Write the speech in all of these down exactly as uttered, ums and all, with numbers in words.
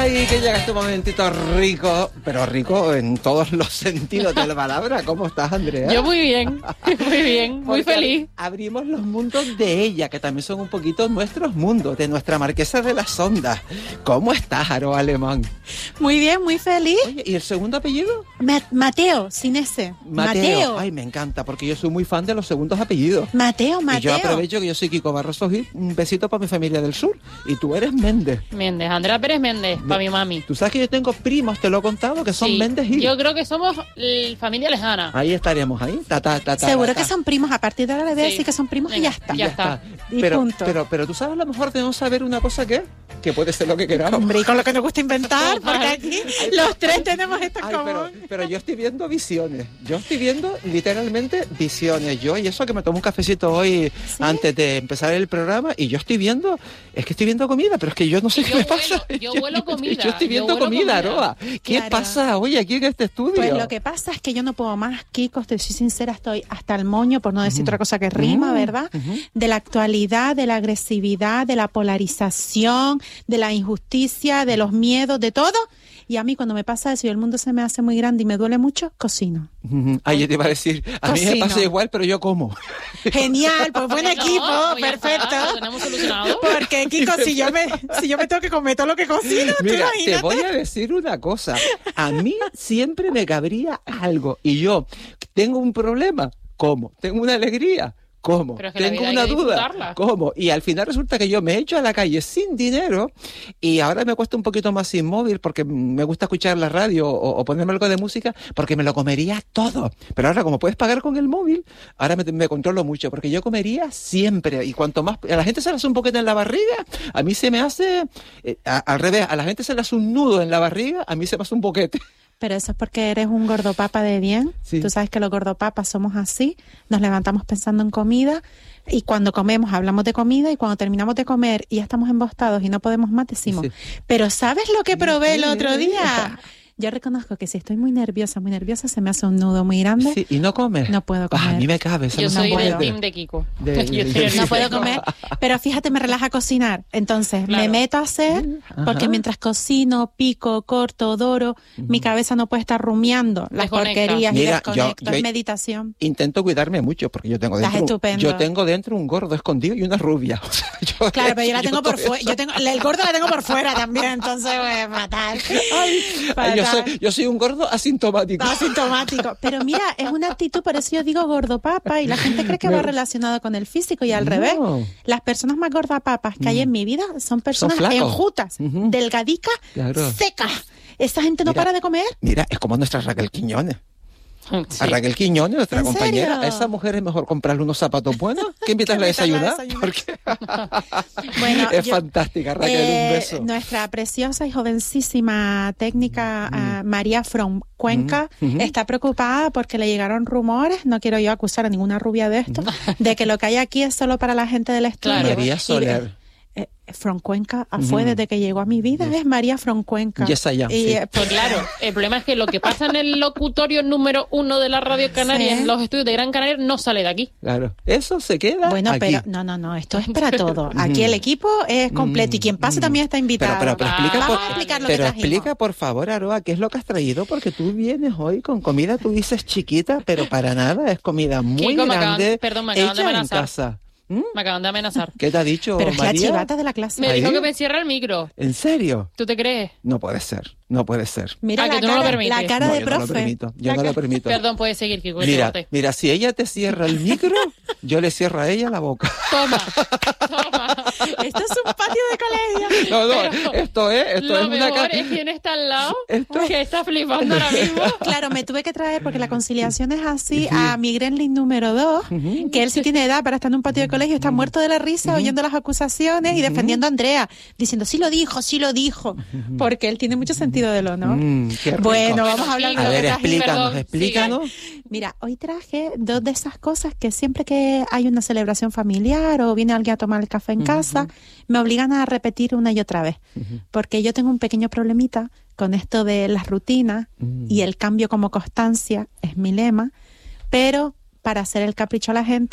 Ay, que llega este momentito rico, pero rico en todos los sentidos de la palabra. ¿Cómo estás, Andrea? Yo muy bien, muy bien, muy Porque feliz. Abrimos los mundos de ella, que también son un poquito nuestros mundos, de nuestra Marquesa de las Ondas. ¿Cómo estás, Aroa Alemán? Muy bien, muy feliz. Oye, ¿y el segundo apellido? Ma- Mateo, sin ese. Mateo. Mateo. Ay, me encanta, porque yo soy muy fan de los segundos apellidos. Mateo, Mateo. Y yo aprovecho que yo soy Kiko Barroso Gil, un besito para mi familia del sur. Y tú eres Méndez. Méndez, Andrea Pérez Méndez, para mi mami. Tú sabes que yo tengo primos, te lo he contado, que son Sí, Méndez Gil. yo creo que somos eh, familia lejana. Ahí estaremos, ahí. Ta, ta, ta, ta, Seguro ta, que ta. son primos. A partir de ahora le voy a Sí. decir que son primos y Venga, ya está. ya está. Y pero, punto. Pero, pero tú sabes a lo mejor de no saber una cosa que que puede ser lo que queramos. Hombre, y con lo que nos gusta inventar, porque Total. aquí los tres tenemos esto en Ay, pero, común. pero yo estoy viendo visiones. Yo estoy viendo literalmente visiones. Yo, y eso que me tomo un cafecito hoy ¿Sí? antes de empezar el programa, y yo estoy viendo, es que estoy viendo comida, pero es que yo no sé Y qué yo me huelo, pasa. yo huelo comida, Yo estoy yo viendo huelo comida, comida. Aroa. ¿Qué Claro. pasa hoy aquí en este estudio? Pues lo que pasa es que yo no puedo más, Kiko, te soy sincera, estoy hasta el moño, por no decir otra cosa que rima, Mm, ¿verdad? ujú. De la actualidad, de la agresividad, de la polarización, de la injusticia, de los miedos, de todo. Y a mí cuando me pasa eso y el mundo se me hace muy grande y me duele mucho, cocino. Ujú. Ay, yo te iba a decir, a mí me Cocino. pasa igual, pero yo como. Genial, pues buen No, equipo, pues ya está, perfecto. lo tenemos solucionado. Porque, Kiko, si yo me, si yo me tengo que comer todo lo que cocino, tú Mira, te imagínate. voy a decir una cosa. A mí siempre me cabría algo. Y yo tengo un problema, ¿cómo? Tengo una alegría, ¿cómo? Pero es que la Tengo vida hay una que duda, disfrutarla. ¿cómo? Y al final resulta que yo me echo a la calle sin dinero y ahora me cuesta un poquito más sin móvil porque me gusta escuchar la radio o, o ponerme algo de música porque me lo comería todo. Pero ahora como puedes pagar con el móvil, ahora me, me controlo mucho porque yo comería siempre y cuanto más... A la gente se le hace un poquito en la barriga, a mí se me hace... eh, a- al revés, a la gente se le hace un nudo en la barriga, a mí se me hace un boquete. Pero eso es porque eres un gordopapa de bien. Sí. Tú sabes que los gordopapas somos así. Nos levantamos pensando en comida y cuando comemos hablamos de comida y cuando terminamos de comer y ya estamos embostados y no podemos más decimos, Sí. pero ¿sabes lo que probé el Sí. otro día? Yo reconozco que si estoy muy nerviosa, muy nerviosa, se me hace un nudo muy grande. Sí, y no comes. No puedo Ah, comer. a mí me cabe. eso Yo no soy se del puedo. puede. team de Kiko. De- Yo de- soy de- No el- puedo comer, pero fíjate, me relaja cocinar. Entonces, Claro. me meto a hacer, porque Ajá. mientras cocino, pico, corto, doro, mi cabeza no puede estar rumiando las Desconecta. porquerías y Mira, desconecto. yo- yo- Es meditación. Intento cuidarme mucho porque yo tengo Estás dentro, estupendo. yo tengo dentro un gordo escondido y una rubia. O sea, yo- Claro, pero yo la tengo por todo fuera. eso- Yo tengo, el gordo la tengo por fuera también, entonces, pues, fatal. Ay, Fatal. yo, soy, yo soy un gordo asintomático. Asintomático. Pero mira, es una actitud, por eso yo digo gordopapa y la gente cree que va relacionado con el físico y al No. revés. Las personas más gordapapas que hay en mi vida son personas flacos. enjutas, Ujú. delgadicas, Claro. secas. Esa gente no Mira. para de comer. Mira, es como nuestra Raquel Quiñones. Sí. A Raquel Quiñones, nuestra ¿En compañera, serio? a esa mujer es mejor comprarle unos zapatos buenos que invitarla a Que invitarla a desayunar. desayunar. Porque Bueno, es yo- fantástica, Raquel, Eh, un beso. Nuestra preciosa y jovencísima técnica ah, María From Cuenca Mm, ujú. está preocupada porque le llegaron rumores, no quiero yo acusar a ninguna rubia de esto, de que lo que hay aquí es solo para la gente del estudio. Claro. María Y, Soler. eh, From Cuenca fue Ujú. desde que llegó a mi vida, es María From Cuenca. Yes, I am, y, sí. eh, Pues claro, el problema es que lo que pasa en el locutorio número uno de la Radio Canaria, Sí. en los estudios de Gran Canaria, no sale de aquí. Claro. Eso se queda Bueno, aquí. pero no, no, no, esto es para todo. Aquí el equipo es completo y quien pase Mm. también está invitado. Pero, pero, pero explica, Vamos por, a explicar lo que pero trajimos. explica por favor, Aroa, qué es lo que has traído, porque tú vienes hoy con comida, tú dices chiquita, pero para nada, es comida muy Kiko, me acaban- grande, perdón, me acaban de hecha en amenazar. casa. ¿Mm? Me acaban de amenazar. ¿Qué te ha dicho Pero es que la María? chivata de la clase. Me Ahí. dijo que me cierra el micro. ¿En serio? ¿Tú te crees? No puede ser, no puede ser. Mira Ah, que la tú no lo cara, permites. la cara No, de yo no lo profe. permito, yo La no lo cara- permito. Perdón, puedes seguir, Kiko. que te Mira, corté. mira, si ella te cierra el micro, yo le cierro a ella la boca. Toma, toma. Esto es un patio de colegio. No, no, Pero esto es, esto Lo es una mejor ca- es quien está al lado, Esto- que está flipando ahora mismo. Claro, me tuve que traer, porque la conciliación es así, a mi gremlin número dos, que él sí tiene edad para estar en un patio de colegio, está muerto de la risa oyendo las acusaciones y defendiendo a Andrea, diciendo, sí lo dijo, sí lo dijo, porque él tiene mucho sentido del honor. Mm, qué rico. Bueno, vamos a hablar de Bueno, A lo que ver, trajimos. explícanos, Perdón, explícanos. Mira, hoy traje dos de esas cosas que siempre que hay una celebración familiar o viene alguien a tomar el café en casa, me obligan a repetir una y otra vez. Porque yo tengo un pequeño problemita con esto de las rutinas Mm. y el cambio como constancia, es mi lema, pero para hacer el capricho a la gente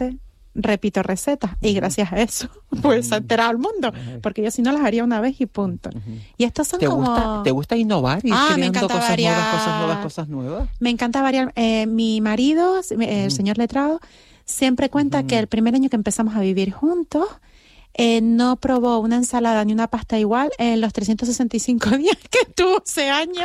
repito recetas. Y gracias a eso, pues se ha enterado el mundo. Porque yo si no las haría una vez y punto. Y estos son ¿Te como... Gusta, ¿Te gusta innovar y Ah, me creando encanta cosas variar. nuevas, cosas nuevas, cosas nuevas? Me encanta variar. Eh, mi marido, el Ujú. señor letrado, siempre cuenta Ujú. que el primer año que empezamos a vivir juntos, eh, no probó una ensalada ni una pasta igual en los trescientos sesenta y cinco días que tuvo ese año,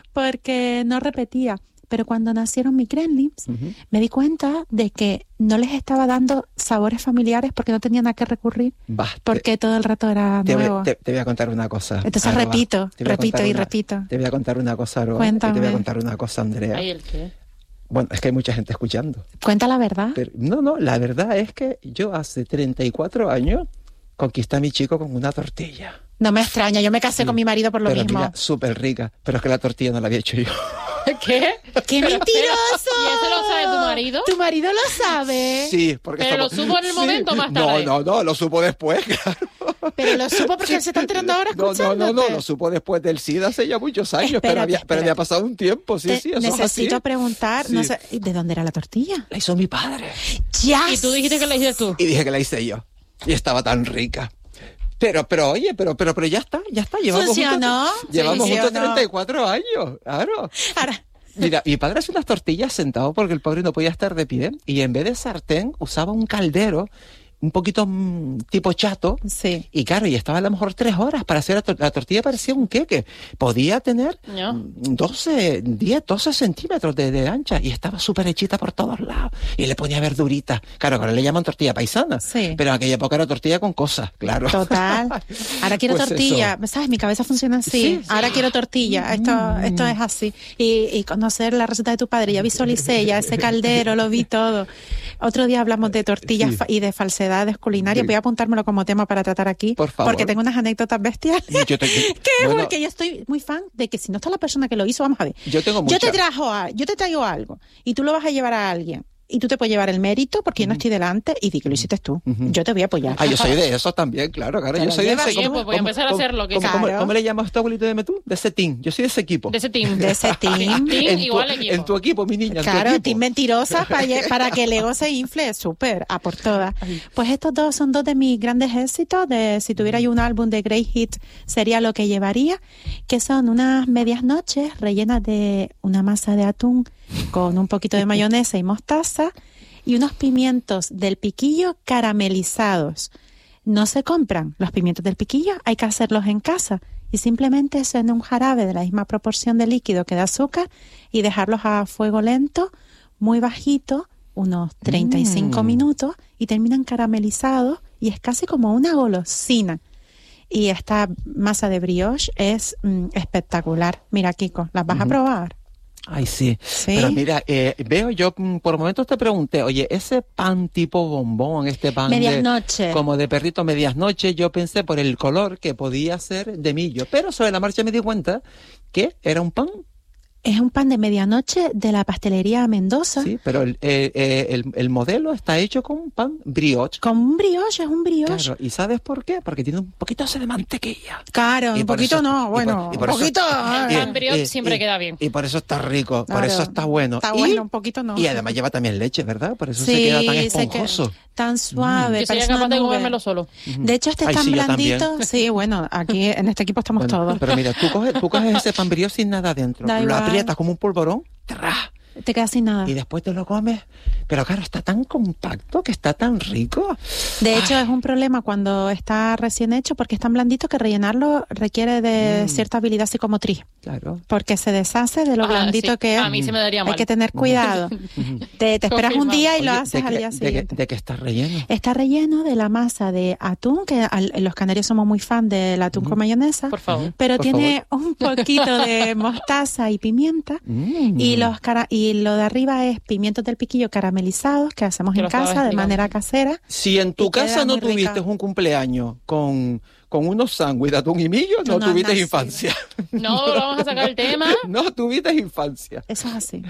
porque no repetía. Pero cuando nacieron mis gremlins, Ujú. me di cuenta de que no les estaba dando sabores familiares porque no tenían a qué recurrir, Va, te- porque todo el rato era te, voy, nuevo. te- te voy a contar una cosa. Entonces Aroa. repito, Te voy a repito contar y una- repito. Te voy a contar una cosa, Aroa. Cuéntame. Y te voy a contar una cosa, Andrea. Ay, ¿el qué? Bueno, es que hay mucha gente escuchando. Cuenta la verdad. Pero, no, no, la verdad es que yo hace treinta y cuatro años conquisté a mi chico con una tortilla. No me extraña, yo me casé Sí, con mi marido por lo pero mismo. mira, súper rica. Pero es que la tortilla no la había hecho yo. ¿Qué? ¡Qué mentiroso! ¿Y eso lo sabe tu marido? ¿Tu marido lo sabe? Sí, porque Pero estamos- lo supo en el Sí. momento o más No, tarde. no, no, lo supo después, claro. Pero lo supo porque él se está enterando ahora No, no, escuchándote. no, no, lo supo después del SIDA hace ya muchos años, pero Espérate, había, pero espérate. había pasado un tiempo, sí, Te- sí, eso es necesito así. preguntar, no Sí. sé, ¿de dónde era la tortilla? La hizo mi padre. ¡Ya! Y tú dijiste que la hiciste tú. Y dije que la hice yo. Y estaba tan rica. Pero, pero, oye, pero, pero, pero ya está, ya está. Llevamos ¿Funcionó? juntos, llevamos Sí, juntos funcionó. treinta y cuatro años, claro. Ahora, Mira, mi padre hace unas tortillas sentado porque el pobre no podía estar de pie y en vez de sartén usaba un caldero un poquito mm, tipo chato. sí. Y claro, y estaba a lo mejor tres horas para hacer la, tor- la tortilla, parecía un queque. Podía tener No. mm, doce, diez, doce centímetros de, de ancha y estaba súper hechita por todos lados. Y le ponía verdurita. Claro, ahora le llaman tortilla paisana. Sí. Pero en aquella época era tortilla con cosas, claro. Total. Ahora quiero Pues tortilla. ¿Sabes? Mi cabeza funciona así. Sí, sí. Ahora quiero tortilla. Esto, Mm. esto es así. Y, y conocer la receta de tu padre. Ya visualicé ya ese caldero, lo vi todo. Otro día hablamos de tortillas Sí. fa- y de falsedades culinarias. Sí. Voy a apuntármelo como tema para tratar aquí. Por favor. Porque tengo unas anécdotas bestiales. Yo te- ¿Qué? bueno, Porque yo estoy muy fan de que si no está la persona que lo hizo, vamos a ver. Yo tengo Yo te mucha- trajo a- yo te traigo algo y tú lo vas a llevar a alguien. Y tú te puedes llevar el mérito porque yo no estoy delante y di que lo hiciste tú. Ujú. Yo te voy a apoyar. Ah, yo soy de eso también, claro, claro. Te Yo lo soy de llevas ese. bien, pues voy a empezar a hacerlo, que ¿cómo, cómo- claro. cómo le llamas tú, abuelito de Metú? De ese team. Yo soy de ese equipo. De ese team. De ese team. Team en, tu, igual equipo. en tu equipo, mi niña. en tu Claro, equipo. team mentirosa para, lle- para que el ego se infle, súper, a por todas. Pues estos dos son dos de mis grandes éxitos, de si tuviera yo un álbum de Great Hit sería lo que llevaría, que son unas medias noches rellenas de una masa de atún con un poquito de mayonesa y mostaza y unos pimientos del piquillo caramelizados. No se compran los pimientos del piquillo, hay que hacerlos en casa y simplemente eso en un jarabe de la misma proporción de líquido que de azúcar y dejarlos a fuego lento, muy bajito, unos treinta y cinco Mm. minutos y terminan caramelizados y es casi como una golosina. Y esta masa de brioche es mm, espectacular. Mira, Kiko, ¿las vas a Ujú. probar? Ay, sí. Sí. Pero mira, eh, veo yo, mm, por momentos te pregunté, oye, ese pan tipo bombón, este pan Medias de, noches. como de perrito medias noches, yo pensé por el color que podía ser de millo, pero sobre la marcha me di cuenta que era un pan. Es un pan de medianoche de la pastelería Mendoza. Sí, pero el, eh, eh, el, el modelo está hecho con un pan brioche. Con un brioche, es un brioche. Claro, ¿y sabes por qué? Porque tiene un poquito de mantequilla. Claro, Y un por poquito eso- y no, por- bueno, y por un eso- poquito. El Y- pan brioche y- siempre y- queda bien. Y por eso está rico, por Claro. eso está bueno. Está Y- bueno, un poquito no. Y además lleva también leche, ¿verdad? Por eso se Sí, queda tan se esponjoso. queda tan suave. Yo sería parece una capaz de nube. comérmelo solo. De hecho, este es Ay, tan sí, yo blandito. también. Sí, bueno, aquí en este equipo estamos Bueno, todos. pero mira, tú coges, tú coges ese pan brioche sin nada adentro, Da lo igual. aprietas como un polvorón, ¡tra! Te quedas sin nada. Y después te lo comes. Pero claro, está tan compacto, que está tan rico. De hecho, es un problema cuando está recién hecho porque es tan blandito que rellenarlo requiere de Mm. cierta habilidad psicomotriz. Claro. Porque se deshace de lo Ah, blandito sí. que es. A mí se me daría Hay mal. que tener cuidado. Te, te esperas un Confirmado. día y lo Oye, haces ¿de al qué- día de siguiente. qué- de qué está relleno? Está relleno de la masa de atún, que al- los canarios somos muy fan del atún con mayonesa, Por favor. pero Por tiene un poquito de mostaza y pimienta. Mm. Y los cara y lo de arriba es pimientos del piquillo caramelizados que hacemos Que en lo estabas casa de explicando. manera casera. Si en tu y queda casa no muy rica. tuviste un cumpleaños con, con unos sándwiches de atún y millo, no, No, no, tuviste no, sí. infancia. No, vamos a sacar el tema. No tuviste infancia. Eso es así.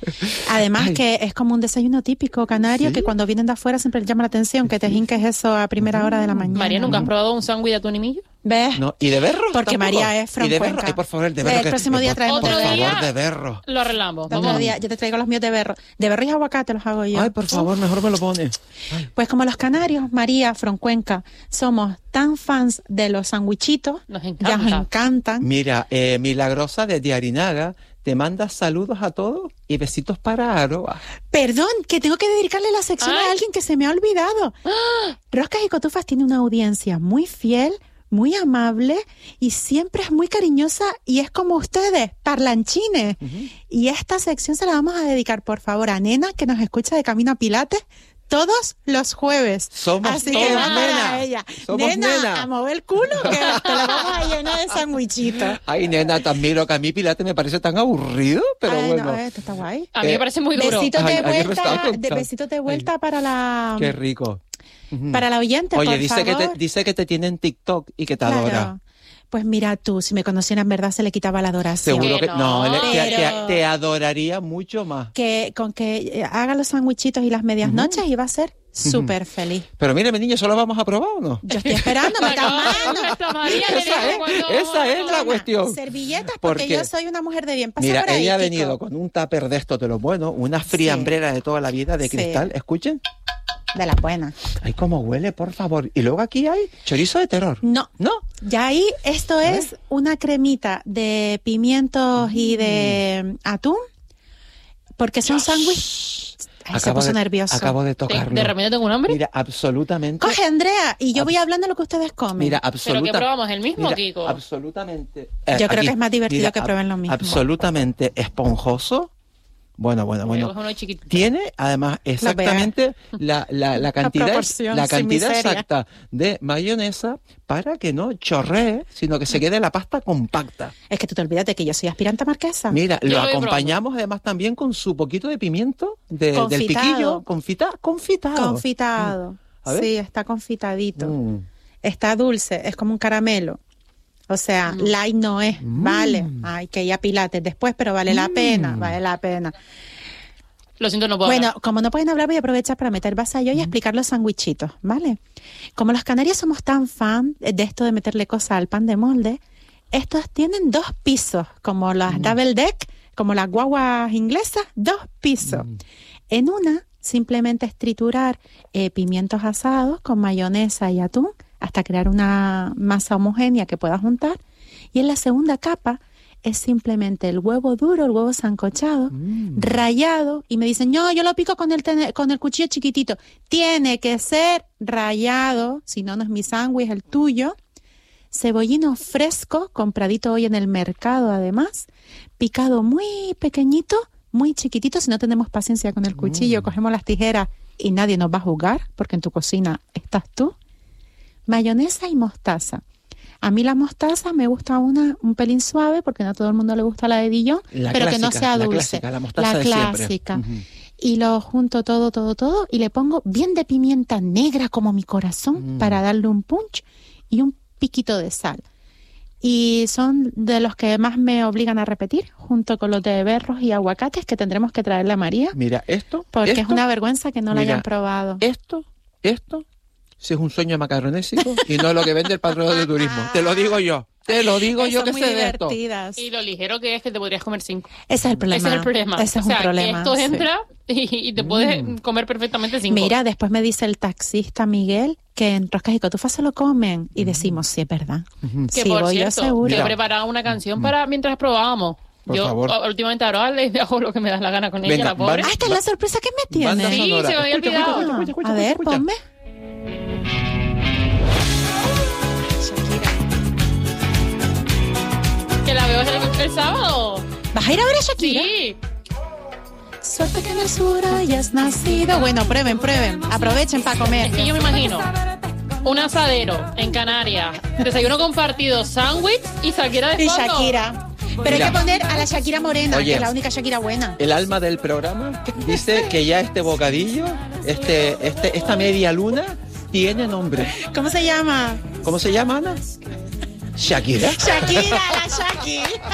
Además Ay. que es como un desayuno típico canario ¿Sí? que cuando vienen de afuera siempre les llama la atención que te jinques eso a primera hora de la mañana. María, ¿nunca has probado un sándwich de atún y millo? ¿Ves? No, ¿y de berros? Porque tampoco? María es ¿Y de berros? francuenca. Ay, por favor, el de El berros. que- próximo día por- traemos Por de berro. favor, de berros. Lo arreglamos. Otro Vamos. día, yo te traigo los míos de berro. De berro y aguacate los hago yo. Ay, por favor, mejor me lo pone. Pues como los canarios, María, Francuenca, somos tan fans de los sandwichitos, Nos ya encanta. nos encantan. Mira, eh, Milagrosa desde Arinaga te manda saludos a todos y besitos para Aroa. Perdón, que tengo que dedicarle la sección Ay. a alguien que se me ha olvidado. Roscas y Cotufas tiene una audiencia muy fiel, muy amable y siempre es muy cariñosa y es como ustedes, parlanchines. Y esta sección se la vamos a dedicar, por favor, a Nena, que nos escucha de camino a Pilates todos los jueves. Somos Así todos que vamos nena. a ella. Somos nena, nena. a mover el culo que te lo vamos a llenar de sandwichitos. Ay, nena, también lo que a mí Pilates me parece tan aburrido, pero Ay, bueno. no, esto está guay. A mí Eh, me parece muy duro. Besitos Ay, de ayer me estaba vuelta, de contando. besitos de vuelta para la Qué rico. Ujú. para la oyente, Oye, por dice que, favor. te, dice que te tiene en TikTok y que te Claro. adora. Pues mira tú, si me conociera en verdad se le quitaba la adoración. Seguro Que que no, no. le- te, te- Pero- te adoraría mucho más. Que con que eh, haga los sandwichitos y las medias noches iba a ser súper feliz. Pero mire, mi niño, ¿solo vamos a probar o no? Yo estoy esperando, me está No, amando. esta María le Esa dijo es, cuando- esa es la Toma, cuestión. Servilletas porque, Porque- yo soy una mujer de bien. Pasa Mira, por ahí, ella ha Kiko. venido con un tupper de estos de los buenos, una friambrera de toda la vida de Sí. cristal. Escuchen. De las buenas. Ay, cómo huele, por favor. Y luego aquí hay chorizo de terror. No. ¿No? Ya ahí, esto es una cremita de pimientos y de atún, porque son sándwiches. Ay, se puso de, nervioso. Acabo de ¿De, tocarlo. de repente tengo un hambre? Mira, absolutamente. Coge, Andrea, y yo voy hablando lo que ustedes comen. Mira, ¿Pero absolutamente. qué probamos? ¿El mismo, Kiko? Absolutamente. Yo creo que es más divertido que ab- prueben lo mismo. Absolutamente esponjoso. Bueno, bueno, bueno. Es uno chiquitito. Tiene además exactamente la, la, la cantidad, proporción, la sin cantidad miseria. exacta de mayonesa para que no chorree, sino que se quede la pasta compacta. Es que tú te olvidas de que yo soy aspirante a marquesa. Mira, Yo lo lo voy acompañamos además también con su poquito de pimiento de- del Confitado. piquillo, confita, confitado. Confitado. A ver. Sí, está confitadito. Mm. Está dulce, es como un caramelo. O sea, light no es, vale. Hay que ir a Pilates después, pero vale la pena, vale la pena. Lo siento, no puedo Bueno, hablar. como no pueden hablar, voy a aprovechar para meter vasallo y explicar los sandwichitos, ¿vale? Como los canarios somos tan fan de esto de meterle cosas al pan de molde, estos tienen dos pisos, como las double deck, como las guaguas inglesas, dos pisos. En una, simplemente es triturar eh, pimientos asados con mayonesa y atún hasta crear una masa homogénea que pueda juntar. Y en la segunda capa es simplemente el huevo duro, el huevo sancochado, rallado, y me dicen, no, yo lo pico con el, tene- con el cuchillo chiquitito. Tiene que ser rallado, si no, no es mi sándwich, es el tuyo. Cebollino fresco, compradito hoy en el mercado además, picado muy pequeñito, muy chiquitito, si no tenemos paciencia con el cuchillo, cogemos las tijeras y nadie nos va a jugar, porque en tu cocina estás tú. Mayonesa y mostaza. A mí la mostaza me gusta una un pelín suave, porque no a todo el mundo le gusta la de Dijon, La pero que no clásica, sea la dulce. clásica, la mostaza La de siempre. clásica. Ujú. Y lo junto todo, todo, todo, y le pongo bien de pimienta negra como mi corazón Mm. para darle un punch y un piquito de sal. Y son de los que más me obligan a repetir, junto con los de berros y aguacates que tendremos que traerle a María, Mira, esto. porque esto, es una vergüenza que no lo mira, hayan probado. Esto, esto, si es un sueño macarronésico y no lo que vende el patrón de turismo. Te lo digo yo. Te lo digo yo Son que muy sé de esto. divertidas. Y lo ligero que es que te podrías comer cinco. Ese es el problema. Ese es el problema. Ese es o sea, un problema. que esto sí. entra y, y te puedes comer perfectamente cinco. Mira, después me dice el taxista Miguel que en Roscas y Cotufas se lo comen. Y decimos, sí, es verdad. que Sí, por voy yo cierto, seguro. te he Mira. preparado una canción para mientras probábamos. Por Yo favor. o- últimamente ahora le hago lo que me da la gana con ella, Venga, la pobre. Ah, esta es la sorpresa que me Banda tiene. Sí, sonora. se me había Escucha, olvidado. escucha, escucha, escucha, A ver, escucha. ponme. Que la veo el, el sábado. ¿Vas a ir a ver a Shakira? Sí. Suerte que en el sur hayas nacido. Bueno, prueben, prueben. Aprovechen para comer. Es que yo me imagino un asadero en Canarias, desayuno compartido, sándwich y Shakira de Y fondo. Shakira. Pero Mira. hay que poner a la Shakira morena, Oye. que es la única Shakira buena. El alma del programa dice que ya este bocadillo, este, este, esta media luna, tiene nombre. ¿Cómo se llama? ¿Cómo se llama, Ana? Shakira. Shakira, la Shakira.